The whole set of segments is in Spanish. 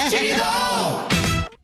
¡Chido!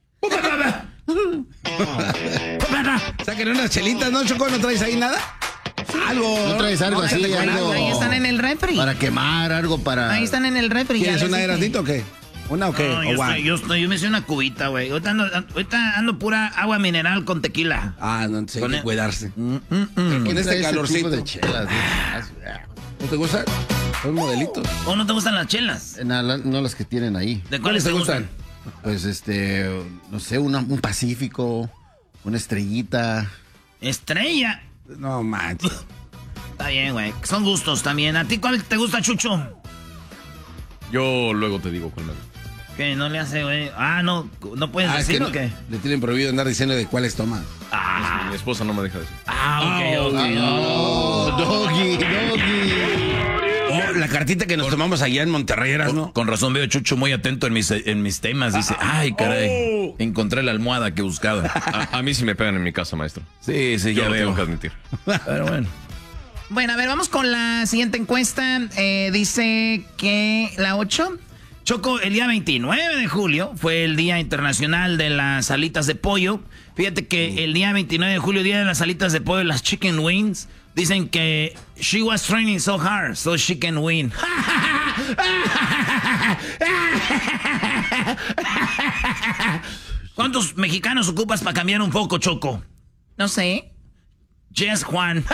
Saquen unas chelitas, ¿no, Choco? ¿No traes ahí nada? Algo. ¿No traes algo así? Algo Ahí están en el refri. para quemar, algo para... Ahí están en el refri. ¿Quieres una Erasnito o qué? ¿Una o qué? No, yo me hice una cubita, güey. Ahorita ando pura agua mineral con tequila. Ah, no sé, hay que cuidarse. Con este calorcito de chelas, ¿No te gustan? Son modelitos. ¿O no te gustan las chelas? No las que tienen ahí. ¿De cuáles te gustan? Pues no sé, un Pacífico, una estrellita. ¿Estrella? No manches. Está bien, güey. Son gustos también. ¿A ti cuál te gusta, Chucho? Yo luego te digo cuál me gusta. ¿Qué? ¿No le hace, güey? No puedes decir o qué. Le tienen prohibido andar diciendo de cuáles toma. Mi esposa no me deja decir. Ok. Doggy. La cartita que nos tomamos allá en Monterrey, ¿no? Con razón veo a Chucho muy atento en mis temas. Dice, ay, caray, encontré la almohada que buscaba. A mí sí me pegan en mi casa, maestro. Sí, Yo ya lo veo. tengo que admitir. Pero bueno. Bueno, a ver, vamos con la siguiente encuesta. Dice que la 8. Choco, el día 29 de julio fue el Día Internacional de las Alitas de Pollo. Fíjate que el día 29 de julio, Día de las Alitas de Pollo, las chicken wings, dicen que she was training so hard, so she can win. ¿Cuántos mexicanos ocupas para cambiar un poco, Choco? No sé. Just Juan.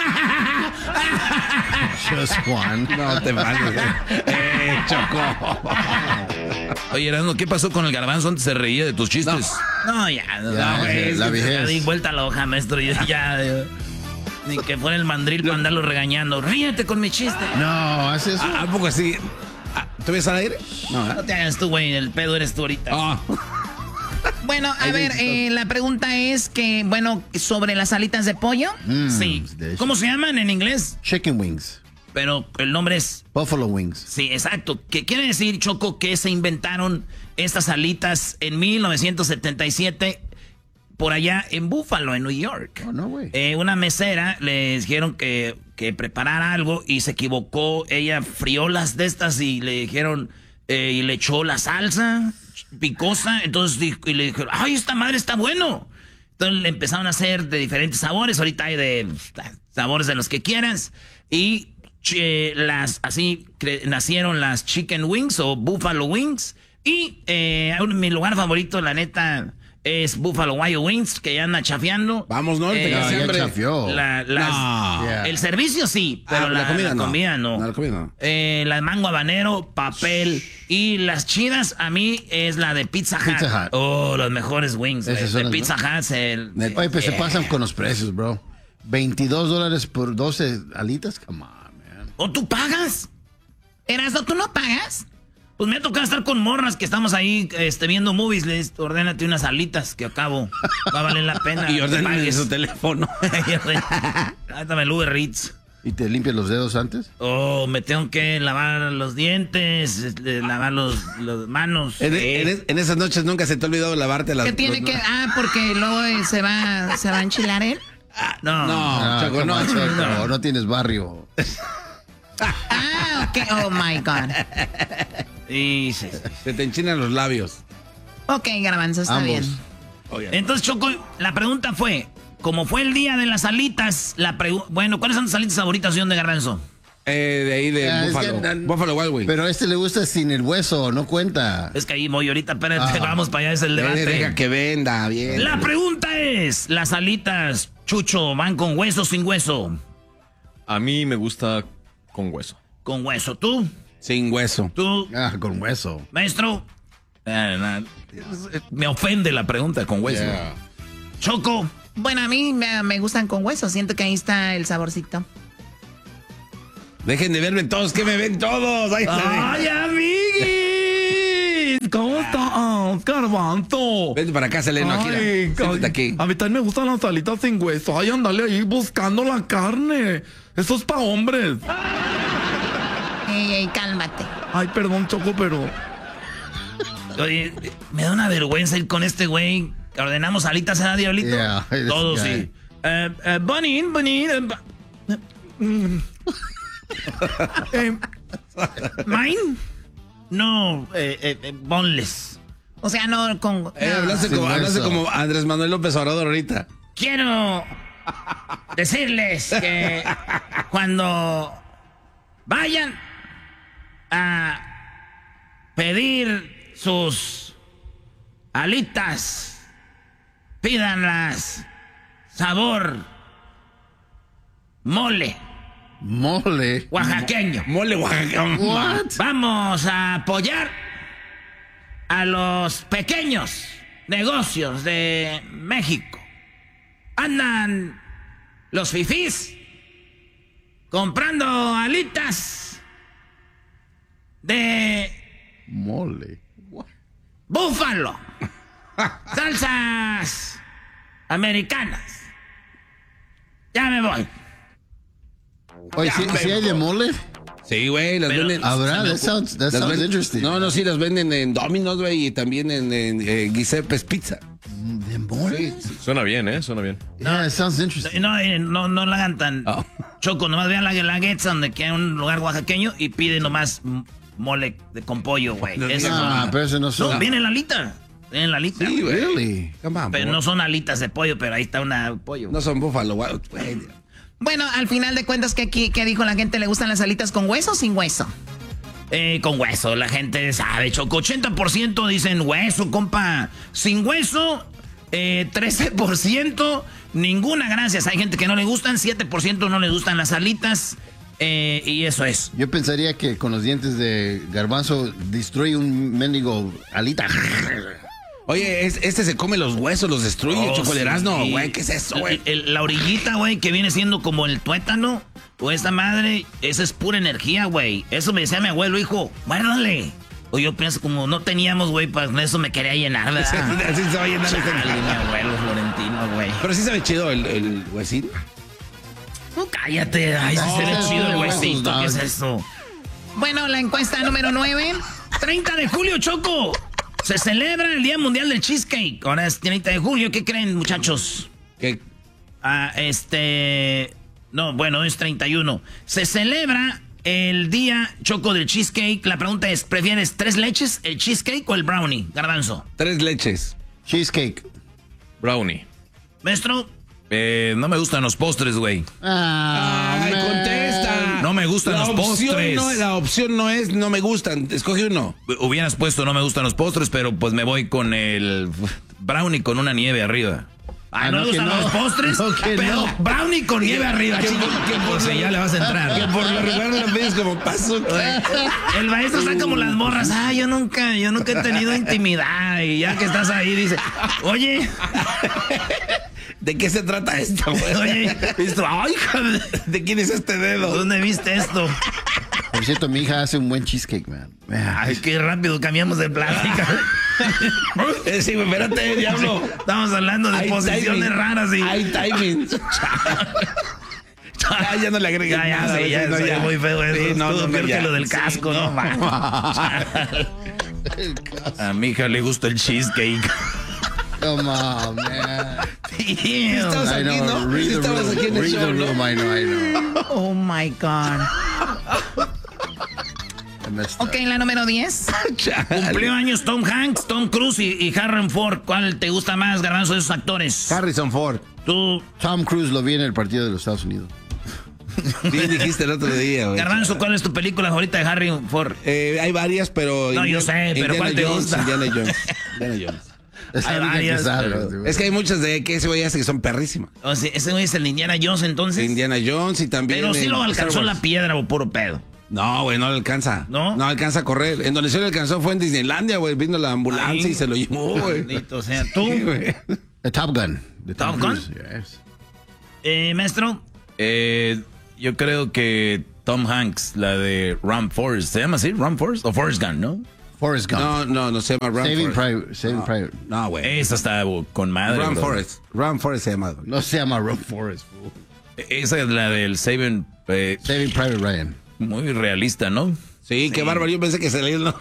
Just Juan. No te vayas. Choco. Oye, Erasmo, ¿qué pasó con el garbanzo? Antes se reía de tus chistes. No, ya, güey, la vejez. Ya di vuelta a la hoja, maestro. Ya. Ni que fuera el mandril para andarlo regañando. Ríete con mi chiste. No, haces eso. ¿A poco así? ¿Tú ves al aire? No te hagas tú, güey. El pedo eres tú ahorita. Bueno, a ver, la pregunta es que, bueno, sobre las alitas de pollo. Sí. ¿Cómo se llaman en inglés? Chicken wings. Pero el nombre es... Buffalo wings. Sí, exacto. ¿Qué quiere decir, Choco, que se inventaron estas alitas en 1977 por allá en Buffalo, en New York? Oh, no, güey. Una mesera le dijeron que preparara algo y se equivocó. Ella frió las de estas y le dijeron... y le echó la salsa picosa. Entonces y le dijeron, ¡ay, esta madre está bueno! Entonces le empezaron a hacer de diferentes sabores. Ahorita hay de sabores de los que quieras. Y nacieron las chicken wings o buffalo wings. Y mi lugar favorito, la neta, es Buffalo Wild Wings, que ya anda chafeando. Vamos, ¿no? Ya chafió. El servicio sí, pero la comida no. La comida no. La mango habanero, papel. Y las chidas, a mí, es la de Pizza Hut. Pizza Hut. Oh, los mejores wings. Esas son De las Pizza Hut. Oye, pues se pasan con los precios, bro. $22 por 12 alitas. Come on, man. ¿O tú pagas? Erasmo, ¿tú no pagas? Pues me ha tocado estar con morras que estamos ahí viendo movies. Les ordénate unas alitas que acabo. Va a valer la pena. Y ordéname su teléfono. Dame el Uber Eats. ¿Y te limpias los dedos antes? Oh, me tengo que lavar los dientes, lavar los manos. En esas noches nunca se te ha olvidado lavarte las... ¿Qué tiene que...? Porque luego se va a enchilar él. No, Choco, no tienes barrio. Ok. Oh, my God. Y se te enchinan los labios. Ok, Garbanzo, está bien. Entonces, Choco, la pregunta fue, como fue el día de las alitas, bueno, ¿cuáles son tus alitas favoritas de Garbanzo? De ahí de Buffalo. Buffalo Wild Wings. Pero le gusta sin el hueso, no cuenta. Es que ahí voy ahorita, espérate, vamos para allá, es el debate. Deja que venda, bien. La pregunta es, ¿las alitas, Chucho, van con hueso o sin hueso? A mí me gusta con hueso. Con hueso, ¿tú? Sin hueso. ¿Tú? Con hueso. Maestro. Me ofende la pregunta con hueso. Yeah. Choco. Bueno, a mí me gustan con hueso. Siento que ahí está el saborcito. Dejen de verme todos, que me ven todos. ¡Ay, amiguis! ¿Cómo estás, Garbanzo? Vente para acá, Seleno, aquí. Siéntate aquí. A mí también me gustan las alitas sin hueso. Ay, andale ahí buscando la carne. Eso es pa' hombres. Ey, cálmate. Ay, perdón, Choco, pero... Oye, me da una vergüenza ir con este güey. Ordenamos alitas, ¿eh, Diablito? Yeah, todos sí. Bunny. Mine? No, boneless. O sea, no con... no. Hablaste como Andrés Manuel López Obrador ahorita. Quiero decirles que cuando vayan a pedir sus alitas, pídanlas sabor mole. Mole. Oaxaqueño. Mole oaxaqueño. What? Vamos a apoyar a los pequeños negocios de México. Andan los fifís comprando alitas de Mole. búfalo, salsas americanas. Ya me voy. Oye, ¿sí hay de mole? Sí, güey, las venden. ¿Habrá? That sounds interesting. No, sí, las venden en Domino's, güey, y también en Giuseppe's Pizza. ¿De mole? Suena bien, ¿eh? Suena bien. Yeah, it sounds interesting. No la hagan tan Oh. choco, nomás vean la guelaguetza donde queda un lugar oaxaqueño y piden nomás mole con pollo, güey. Pero eso no son. No, viene la alita. Viene la alita. Sí, güey. Really? Come on, Pero boy. no son alitas de pollo, pero ahí está una pollo. No son búfalo, güey. Bueno, al final de cuentas, ¿qué dijo la gente? ¿Le gustan las alitas con hueso o sin hueso? Con hueso, la gente sabe, Choco. 80% dicen hueso, compa. Sin hueso, 13%, ninguna, gracias. Hay gente que no le gustan, 7% no le gustan las alitas. Y eso es. Yo pensaría que con los dientes de garbanzo destruye un mendigo alita. Oye, este se come los huesos, los destruye, chocolerazno, sí. güey. ¿Qué es eso, güey? La orillita, güey, que viene siendo como el tuétano, o esta madre, esa es pura energía, güey. Eso me decía mi abuelo, hijo, muérdale. O yo pienso, como no teníamos, güey, pues eso me quería llenar, ¿verdad? Así se va a llenar Chale, mi abuelo Florentino, güey. Pero sí sabe chido el huesito. Cállate, ay, se ve chido el huesito, ¿qué es eso? Bueno, la encuesta número 9, 30 de julio, Choco. Se celebra el Día Mundial del Cheesecake. Ahora es 30 de julio, ¿qué creen, muchachos? ¿Qué? No, bueno, es 31. Se celebra el día, Choco, del cheesecake. La pregunta es, ¿prefieres 3 leches, el cheesecake o el brownie, Garbanzo? 3 leches. Cheesecake. Brownie. Maestro. No me gustan los postres, güey. Ay, contesta. No me gustan los postres. La opción no es no me gustan. Escoge uno. Hubieras puesto no me gustan los postres, pero pues me voy con el brownie con una nieve arriba. Ah, no me gustan los postres, pero brownie con nieve arriba, chico. Pues ya le vas a entrar. Que por lo regular lo pides como paso. El maestro está como las morras. Ah, yo nunca he tenido intimidad. Y ya que estás ahí, dice, oye, ¿de qué se trata esto, güey? oye, esto, ay, hija ¿De quién es este dedo? ¿dónde viste esto? Por cierto, mi hija hace un buen cheesecake, man. Ay, qué rápido cambiamos de plática. Sí, güey, espérate, diablo. Estamos hablando de Hay posiciones timing. raras y... Hay timing. Ya no le agregues nada. Sí, ya, no, soy ya. muy feo eso. Sí, no, Estuvo no, peor ya. que lo del casco, ¿no? A mi hija le gusta el cheesecake. Come on, man. Estabas I aquí, know. ¿no? Read Sí, the estabas room. aquí en el Read show, the ¿no? room. I know. Oh, my God. I messed Ok, up. la número 10. Cumplió años Tom Hanks, Tom Cruise y Harrison Ford. ¿Cuál te gusta más, Garbanzo, de esos actores? Harrison Ford. Tú, Tom Cruise lo vi en el partido de los Estados Unidos. Bien dijiste el otro día, güey. Garbanzo, ¿cuál es tu película favorita de Harrison Ford? Hay varias, pero... No, yo sé, pero ¿cuál te gusta? Indiana Jones. Indiana Jones. Es Hay la única que varias, sabes, pero- güey. Es que hay muchas de que ese güey hace que son perrísimas. O sea, ese güey es el Indiana Jones, entonces. Indiana Jones y también... Pero sí en lo Star alcanzó Wars. la piedra o puro pedo. No, güey, no le alcanza. ¿No? No alcanza a correr. En donde se le alcanzó fue en Disneylandia, güey. Vino la ambulancia Ay. y se lo llevó, güey. Maldito, o sea, tú, Sí, güey. The Top Gun. The Top Tom Gun? Cruise, yes. maestro. Yo creo que Tom Hanks, la de Ram Forrest, ¿se llama así? ¿Ram Forrest? O Forrest Gump, ¿no? Forrest Gump. No se llama Run Saving Forrest. Private. Saving Private. No, güey. Esa está con madre. Run bro. Forrest. Run Forrest se llama, güey. No se llama Run Forrest. Fool. Esa es la del Saving, Saving Private Ryan. muy realista, ¿no? Sí, qué bárbaro. Yo pensé que se leía, ¿no?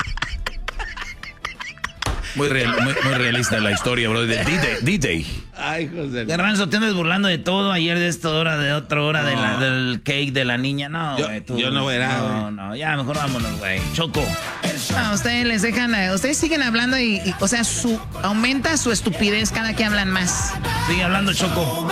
Muy realista la historia, bro, de D-Day. Ay, José. Garbanzo, te andas burlando de todo. Ayer de esta hora, de otra hora del cake de la niña. No, güey. Yo no voy a nada. No, ya, mejor vámonos, güey. Choco. No, ustedes les dejan, ustedes siguen hablando y o sea, aumenta su estupidez cada que hablan más. Sigue hablando, Choco.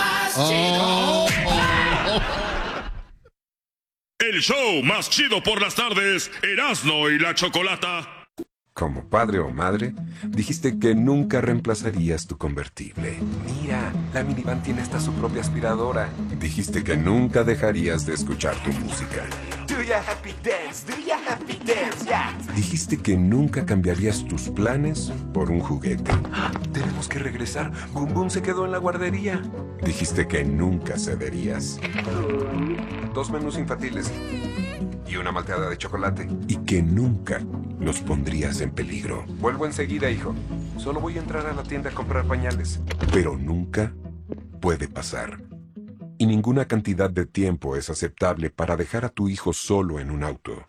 El show más chido por las tardes, Erasmo y la Chocolata. Como padre o madre, dijiste que nunca reemplazarías tu convertible. Mira, la minivan tiene hasta su propia aspiradora. Dijiste que nunca dejarías de escuchar tu música. Do ya happy dance, do ya happy dance, yeah. Dijiste que nunca cambiarías tus planes por un juguete. Tenemos que regresar. Boom Boom se quedó en la guardería. Dijiste que nunca cederías. 2 menús infantiles y una malteada de chocolate. Y que nunca nos pondrías en peligro. Vuelvo enseguida, hijo. Solo voy a entrar a la tienda a comprar pañales. Pero nunca puede pasar. Y ninguna cantidad de tiempo es aceptable para dejar a tu hijo solo en un auto.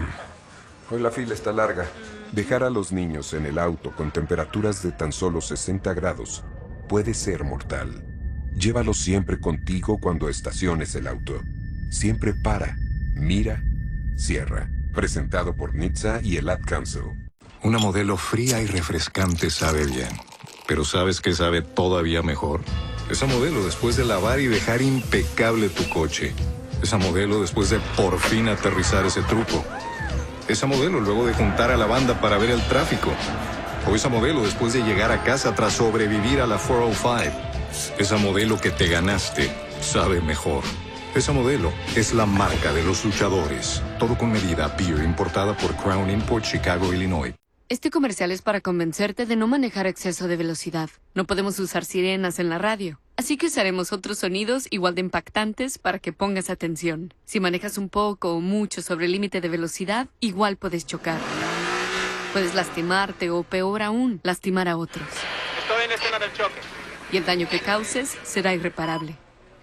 Hoy la fila está larga. Dejar a los niños en el auto con temperaturas de tan solo 60 grados puede ser mortal. Llévalos siempre contigo cuando estaciones el auto. Siempre para, mira, cierra. Presentado por NHTSA y el Ad Council. Una modelo fría y refrescante sabe bien. Pero ¿sabes qué sabe todavía mejor? Esa modelo después de lavar y dejar impecable tu coche. Esa modelo después de por fin aterrizar ese truco. Esa modelo luego de juntar a la banda para ver el tráfico. O esa modelo después de llegar a casa tras sobrevivir a la 405. Esa modelo que te ganaste sabe mejor. Esa modelo es la marca de los luchadores. Todo con medida Beer, importada por Crown Import, Chicago, Illinois. Este comercial es para convencerte de no manejar a exceso de velocidad. No podemos usar sirenas en la radio, así que usaremos otros sonidos igual de impactantes para que pongas atención. Si manejas un poco o mucho sobre el límite de velocidad, igual puedes chocar. Puedes lastimarte o, peor aún, lastimar a otros. Estoy en escena del choque. Y el daño que causes será irreparable.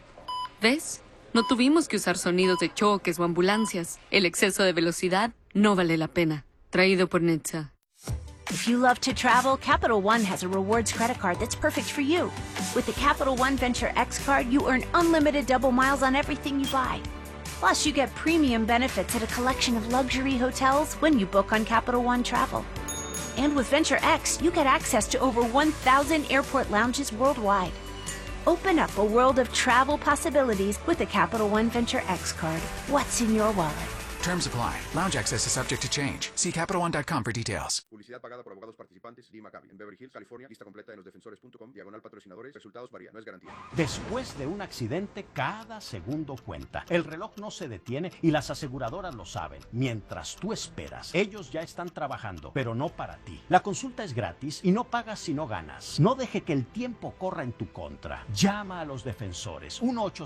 ¿Ves? No tuvimos que usar sonidos de choques o ambulancias. El exceso de velocidad no vale la pena. Traído por NHTSA. If you love to travel, Capital One has a rewards credit card that's perfect for you. With the Capital One Venture X card, you earn unlimited double miles on everything you buy. Plus, you get premium benefits at a collection of luxury hotels when you book on Capital One Travel. And with Venture X, you get access to over 1,000 airport lounges worldwide. Open up a world of travel possibilities with the Capital One Venture X card. What's in your wallet? Terms apply. Lounge access is subject to change. See CapitalOne.com for details. Publicidad pagada por abogados participantes. Lee Maccabi. En Beverly Hills, California. Lista completa en losdefensores.com. /patrocinadores. Resultados varían. No es garantía. Después de un accidente, cada segundo cuenta. El reloj no se detiene y las aseguradoras lo saben. Mientras tú esperas, ellos ya están trabajando, pero no para ti. La consulta es gratis y no pagas si no ganas. No deje que el tiempo corra en tu contra. Llama a los defensores.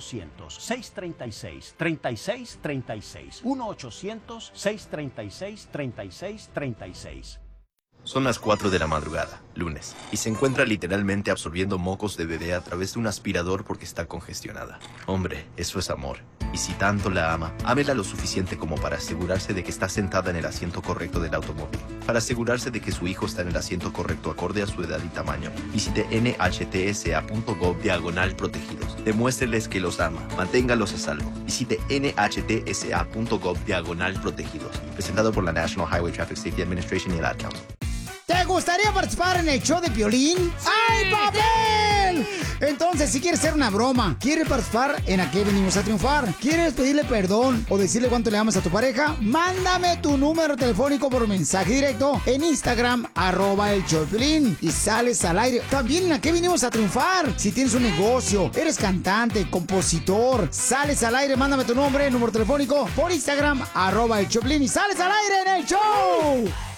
1-800-636-3636. 1-800-636-3636. Son las 4 de la madrugada, lunes, y se encuentra literalmente absorbiendo mocos de bebé a través de un aspirador porque está congestionada. Hombre, eso es amor. Y si tanto la ama, ámela lo suficiente como para asegurarse de que está sentada en el asiento correcto del automóvil. Para asegurarse de que su hijo está en el asiento correcto acorde a su edad y tamaño. Visite nhtsa.gov/protegidos. Demuéstreles que los ama. Manténgalos a salvo. Visite nhtsa.gov/protegidos. Presentado por la National Highway Traffic Safety Administration y el Ad Council. ¿Te gustaría participar en el show de Piolín? ¡Sí! ¡Ay, papel! Entonces, si quieres hacer una broma, quieres participar en ¿A qué venimos a triunfar? ¿Quieres pedirle perdón o decirle cuánto le amas a tu pareja? Mándame tu número telefónico por mensaje directo en Instagram, @el show de Piolín, y sales al aire. También en ¿A qué venimos a triunfar? Si tienes un negocio, eres cantante, compositor, sales al aire, mándame tu nombre, número telefónico por Instagram, @el show de Piolín, y sales al aire en el show.